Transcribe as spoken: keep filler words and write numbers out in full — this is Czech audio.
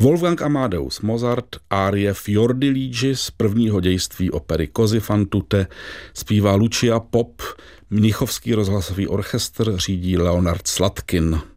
Wolfgang Amadeus Mozart, árie Fiordiligi z prvního dějství opery Così fan tutte, zpívá Lucia Pop, Mnichovský rozhlasový orchestr řídí Leonard Slatkin.